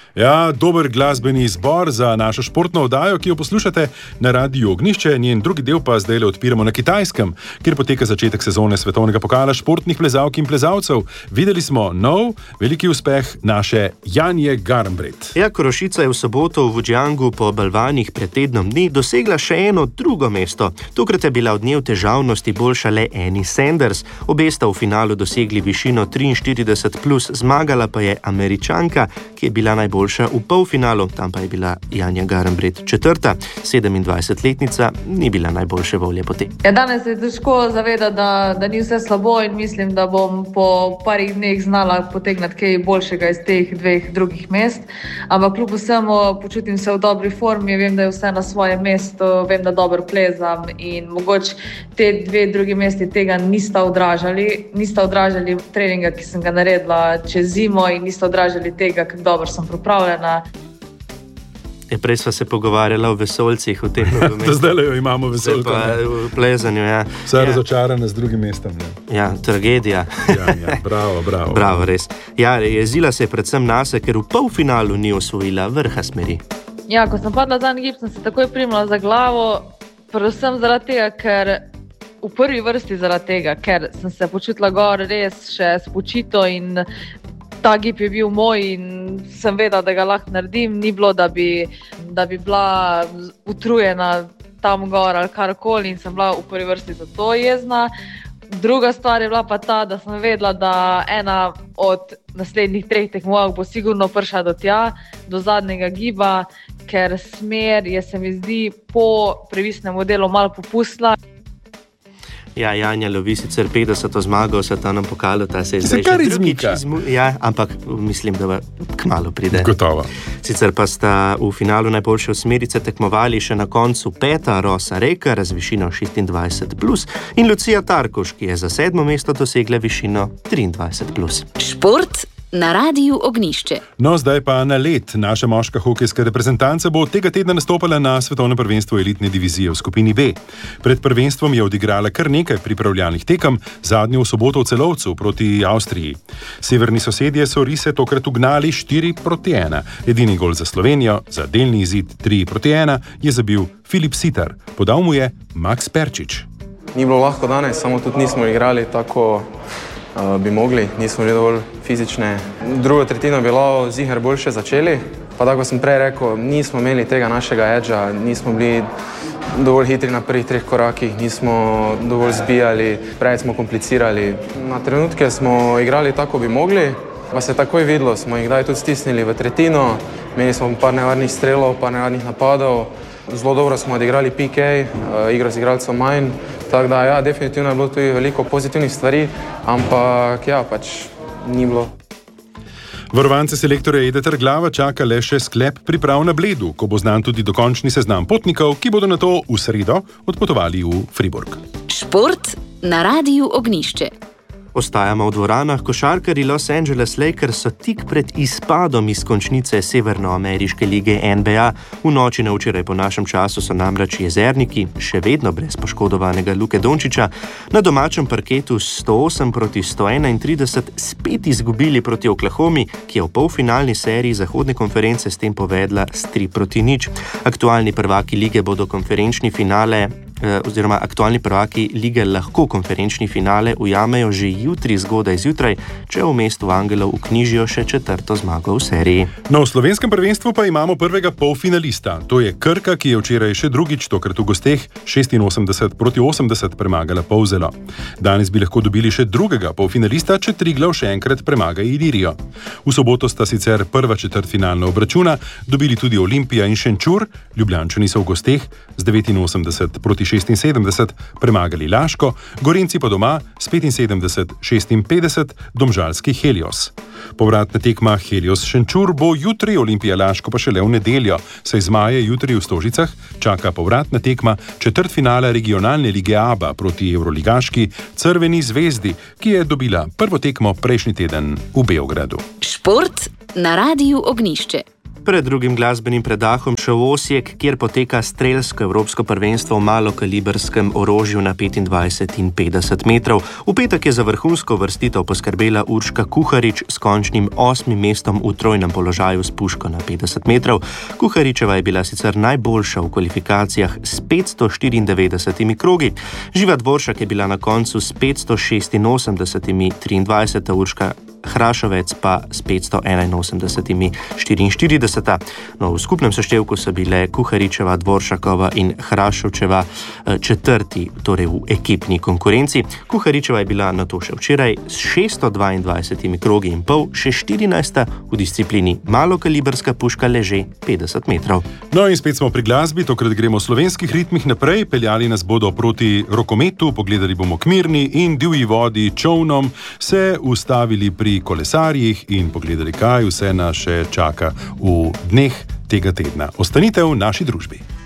Ja, dober glasbeni izbor za našo športno oddajo, ki jo poslušate na Radiu Ognjišče. Njen drugi del pa zdaj odpiramo na Kitajskem, kjer poteka začetek sezone svetovnega pokala športnih plezalk in plezalcev. Videli smo nov veliki uspeh naše Janje Garnbret. Ja, Korošica je v soboto v Fujiangu po balvanih pred tednom dni dosegla še eno drugo mesto. Tokrat je bila od nje v težavnosti boljša le Annie Sanders. Obe sta v finalu dosegli višino 43+, zmagala pa je Američanka, ki je bila najboljša v polfinalu, tam pa je bila Janja Garnbret četrta. 27-letnica ni bila najboljše volje poti. Ja, danes je težko zavedati, da ni vse slabo in mislim, da bom po parih dneh znala potegnati kaj boljšega iz teh dveh drugih mest. Ampak kljub vsemu počutim se v dobri formi, vem, da je vse na svojem mestu, vem, da dobro plezam in mogoče te dve drugi mesti tega nista odražali treninga, ki sem ga naredila čez zimo in nista odražali tega, kako dobro sem pripravljena. Prej sva se pogovarjala o vesoljcih v tem nogometu. Zdaj jo imamo vesoljko. Pa v plezanju, ja. Vse razočarana z drugim mestom. Ja, tragedija. Ja, bravo. Bravo, res. Ja, jezila se je predvsem nase, ker v polfinalu ni osvojila vrha smeri. Ja, ko sem padla zadnji gib, sem se takoj primila za glavo, predvsem zaradi tega, ker v prvi vrsti zaradi tega, ker sem se počutila gor res še spočito in ta gib je bil moj in sem vedela, da ga lahko naredim. Ni bilo, da bi bila utrujena tam gor ali karkoli in sem bila v prvi vrsti za to jezna. Druga stvar je bila pa ta, da sem vedela, da ena od naslednjih 3 tekmovalk bo sigurno prišla do tja, do zadnjega giba, ker smer je, se mi zdi, po previsnem delu malo popustila. Ja, Janja lovi sicer 50. zmago v svetovnem pokalu, ta se je zdaj kar izmika. Ja, ampak mislim, da kmalu pride. Gotovo. Sicer pa sta v finalu najboljše osmerice tekmovali še na koncu peta Rosa Rekar z višino 26+, in Lucija Tarkoš, ki je za 7. mesto dosegla višino 23+. Šport na Radiu Ognjišče. No, zdaj pa na led. Naša moška hokejska reprezentanca bo tega tedna nastopala na svetovnem prvenstvu elitne divizije v skupini B. Pred prvenstvom je odigrala kar nekaj pripravljalnih tekem, zadnjo v soboto v Celovcu proti Avstriji. Severni sosedje so rise tokrat ugnali 4-1. Edini gol za Slovenijo, za delni izid 3-1, je zabil Filip Sitar. Podal mu je Max Perčič. Ni bilo lahko danes, samo tudi nismo igrali tako bi mogli, nismo že dovolj fizične. Drugo tretjino bi bilo ziher boljše začeli, pa tako sem prej rekel, nismo imeli tega našega edža, nismo bili dovolj hitri na prvih 3 korakih, nismo dovolj zbijali, prej smo komplicirali. Na trenutke smo igrali tako bi mogli, pa se takoj videlo, smo jih daj tudi stisnili v tretjino, imeli smo par nevarnih strelov, par nevarnih napadov, zelo dobro smo odigrali PK, igro z igralcem manj. Tako da, ja, definitivno je bilo tudi veliko pozitivnih stvari, ampak ja, pač ni bilo. Varovance selektorja Ede Trglava čaka le še sklep priprav na Bledu, ko bo znan tudi dokončni seznam potnikov, ki bodo nato v sredo odpotovali v Friburg. Šport na Radiu Ognjišče. Ostajamo v dvoranah. Košarkarji Los Angeles Lakers so tik pred izpadom iz končnice severnoameriške lige NBA. V noči na včeraj po našem času so namreč jezerniki, še vedno brez poškodovanega Luke Dončića, na domačem parketu 108-131 spet izgubili proti Oklahomi, ki je v polfinalni seriji zahodne konference s tem povedla s 3-0. Aktualni prvaki lige bodo konferenčni finale aktualni prvaki lige lahko konferenčni finale ujamejo že jutri zgodaj zjutraj, če v mestu Angelov vknjižijo še 4. zmago v seriji. No, v slovenskem prvenstvu pa imamo prvega polfinalista. To je Krka, ki je včeraj še drugič, tokrat v gosteh 86-80 premagala Polzelo. Danes bi lahko dobili še drugega polfinalista, če Triglav še enkrat premaga Ilirijo. V soboto sta sicer prva četrtfinalna obračuna dobili tudi Olimpija in Šenčur, Ljubljančani so v gosteh z 89-76 premagali Laško, Gorenjci pa doma s 75-56 domžalski Helios. Povratna tekma Helios Šenčur bo jutri, Olimpija Laško pa šele v nedeljo, saj zmaje jutri v Stožicah čaka povratna tekma četrtfinala regionalne lige ABA proti evroligaški Crveni zvezdi, ki je dobila prvo tekmo prejšnji teden v Beogradu. Šport na Radiu Ognjišče. Pred drugim glasbenim predahom še v Osijek, kjer poteka strelsko evropsko prvenstvo v malokalibrskem orožju na 25 in 50 metrov. V petek je za vrhunsko uvrstitev poskrbela Urška Kuharič s končnim 8. mestom v trojnem položaju s puško na 50 metrov. Kuharičeva je bila sicer najboljša v kvalifikacijah s 594 krogi. Živa Dvoršak je bila na koncu s 586, 23. Urška Hrašovec pa s 581, 44. No, v skupnem seštevku so bile Kuharičeva, Dvoršakova in Hrašovčeva četrti, torej v ekipni konkurenci. Kuharičeva je bila nato še včeraj s 622 krogi in pol še 14. v disciplini malokalibrska puška leže 50 metrov. No in spet smo pri glasbi, tokrat gremo v slovenskih ritmih naprej, peljali nas bodo proti rokometu, pogledali bomo k Mirni in divji vodi, čovnom, se ustavili pri kolesarjih in pogledali, kaj vse nas še čaka v dneh tega tedna. Ostanite v naši družbi.